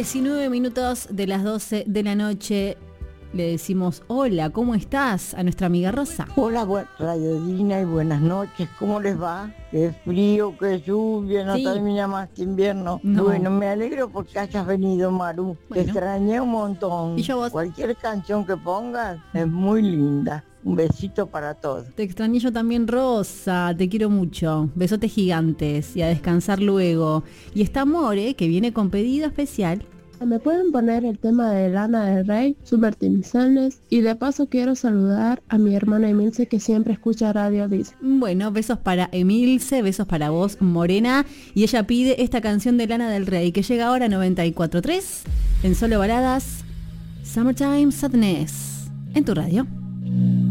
19 minutos de las 12 de la noche. Le decimos hola, ¿cómo estás? A nuestra amiga Rosa. Hola, Radio Dina, y buenas noches. ¿Cómo les va? Qué frío, qué lluvia, no termina más que invierno. No. Bueno, me alegro porque hayas venido, Maru. Te extrañé un montón. ¿Y yo vos? Cualquier canción que pongas es muy linda. Un besito para todos. Te extrañé yo también, Rosa. Te quiero mucho. Besotes gigantes y a descansar luego. Y está More, que viene con pedido especial. ¿Me pueden poner el tema de Lana del Rey, Supersticiones? Y de paso quiero saludar a mi hermana Emilce, que siempre escucha Radio Dice. Bueno, besos para Emilce, besos para vos, Morena. Y ella pide esta canción de Lana del Rey, que llega ahora a 94.3 en Solo Baladas, Summertime Sadness, en tu radio.